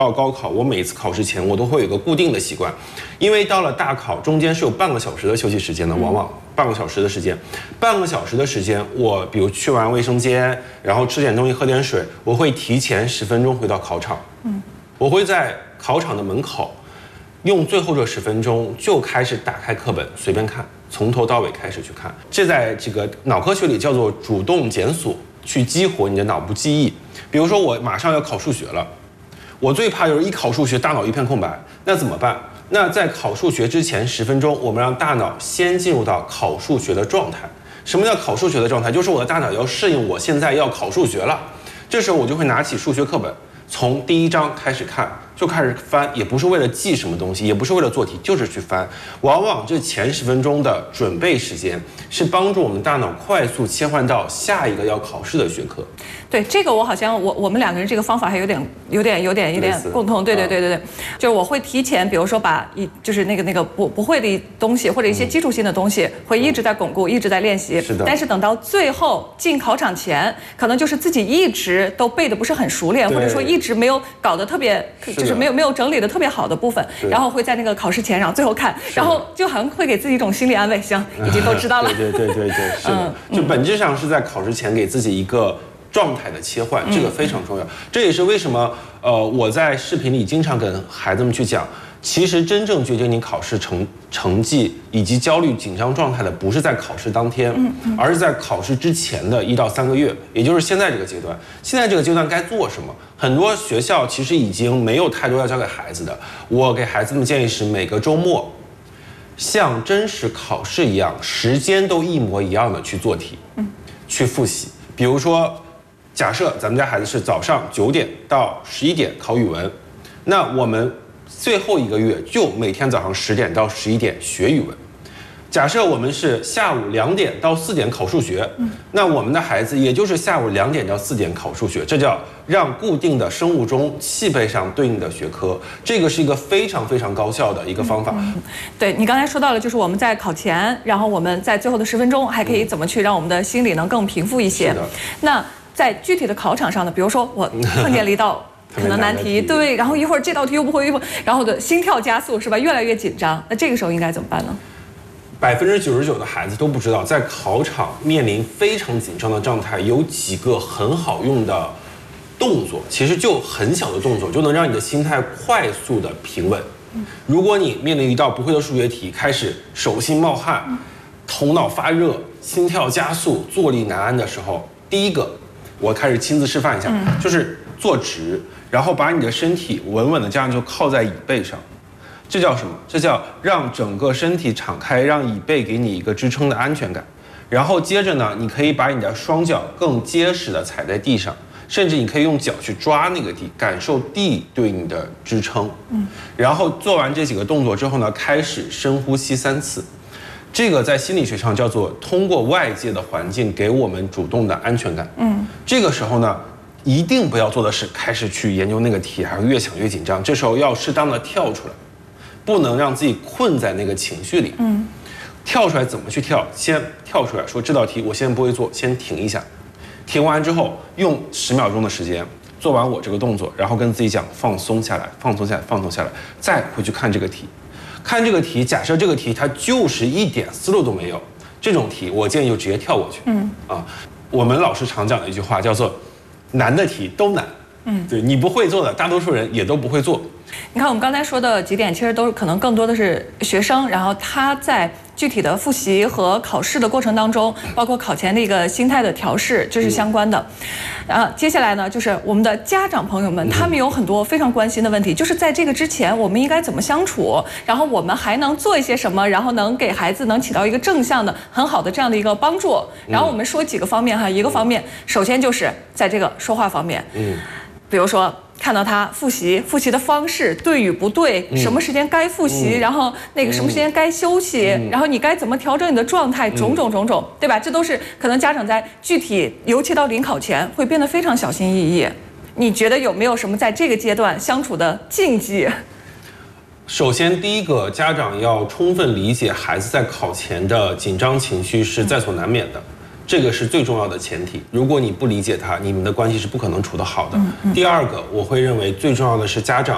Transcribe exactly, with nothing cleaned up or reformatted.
到高考，我每一次考试前我都会有一个固定的习惯，因为到了大考中间是有半个小时的休息时间的，往往半个小时的时间，半个小时的时间，我比如去完卫生间，然后吃点东西，喝点水，我会提前十分钟回到考场，嗯，我会在考场的门口，用最后这十分钟就开始打开课本随便看，从头到尾开始去看，这在这个脑科学里叫做主动检索，去激活你的脑部记忆。比如说我马上要考数学了。我最怕就是一考数学，大脑一片空白，那怎么办？那在考数学之前十分钟，我们让大脑先进入到考数学的状态。什么叫考数学的状态？就是我的大脑要适应我现在要考数学了。这时候我就会拿起数学课本，从第一章开始看，就开始翻，也不是为了记什么东西，也不是为了做题，就是去翻。往往这前十分钟的准备时间，是帮助我们大脑快速切换到下一个要考试的学科。 对，这个我好像我我们两个人这个方法还有点有点有点有点共通。对对对对对，就是我会提前，比如说把一就是那个那个不不会的东西或者一些基础性的东西，会一直在巩固，一直在练习。 是的。 但是等到最后进考场前，可能就是自己一直都背的不是很熟练，或者说一直没有搞得特别，就是没有没有整理的特别好的部分，然后会在那个考试前，然后最后看，然后就好像会给自己一种心理安慰，行，已经都知道了。 对对对对对，是的，就本质上是在考试前给自己一个状态的切换，这个非常重要。这也是为什么呃我在视频里经常跟孩子们去讲，其实真正决定你考试成成绩以及焦虑紧张状态的，不是在考试当天，而是在考试之前的一到三个月，也就是现在这个阶段。现在这个阶段该做什么？很多学校其实已经没有太多要教给孩子的。我给孩子们建议是，每个周末像真实考试一样，时间都一模一样的去做题，去复习。比如说，假设咱们家孩子是早上九点到十一点考语文，那我们最后一个月就每天早上十点到十一点学语文。假设我们是下午两点到四点考数学，那我们的孩子也就是下午两点到四点考数学，这叫让固定的生物钟系备上对应的学科，这个是一个非常非常高效的一个方法。 嗯、对你刚才说到了，就是我们在考前，然后我们在最后的十分钟还可以怎么去让我们的心理能更平复一些。 是的。 那在具体的考场上呢，比如说我碰见了一道可能难题，对，然后一会儿这道题又不会，一会儿，然后我的心跳加速是吧，越来越紧张，那这个时候应该怎么办呢？ 百分之九十九的孩子都不知道，在考场面临非常紧张的状态，有几个很好用的动作，其实就很小的动作，就能让你的心态快速的平稳。如果你面临一道不会的数学题，开始手心冒汗、头脑发热、心跳加速、坐立难安的时候，第一个，我开始亲自示范一下，嗯、就是坐直，然后把你的身体稳稳的这样就靠在椅背上。这叫什么？这叫让整个身体敞开，让椅背给你一个支撑的安全感。然后接着呢，你可以把你的双脚更结实的踩在地上，甚至你可以用脚去抓那个地，感受地对你的支撑。嗯。然后做完这几个动作之后呢，开始深呼吸三次。这个在心理学上叫做通过外界的环境给我们主动的安全感。嗯。这个时候呢，一定不要做的是开始去研究那个题，还是越想越紧张。这时候要适当的跳出来。不能让自己困在那个情绪里，嗯，跳出来怎么去跳？先跳出来说这道题我先不会做，先停一下，停完之后用十秒钟的时间做完我这个动作，然后跟自己讲放松下来，放松下来，放松下来，再回去看这个题，看这个题，假设这个题它就是一点思路都没有，这种题我建议就直接跳过去，嗯啊，我们老师常讲的一句话叫做难的题都难，嗯，对你不会做的，大多数人也都不会做。 你看，我们刚才说的几点，其实都是可能更多的是学生，然后他在具体的复习和考试的过程当中，包括考前的一个心态的调试，这是相关的。啊，接下来呢，就是我们的家长朋友们，他们有很多非常关心的问题，就是在这个之前，我们应该怎么相处，然后我们还能做一些什么，然后能给孩子能起到一个正向的、很好的这样的一个帮助。然后我们说几个方面哈，一个方面，首先就是在这个说话方面，嗯，比如说。看到他复习，复习的方式对与不对，嗯、什么时间该复习，嗯、然后那个什么时间该休息，嗯、然后你该怎么调整你的状态，种种种种，对吧？这都是可能家长在具体，尤其到临考前会变得非常小心翼翼。你觉得有没有什么在这个阶段相处的禁忌？ 首先，第一个，家长要充分理解孩子在考前的紧张情绪是在所难免的。嗯这个是最重要的前提。如果你不理解他，你们的关系是不可能处得好的。嗯嗯、第二个，我会认为最重要的是家长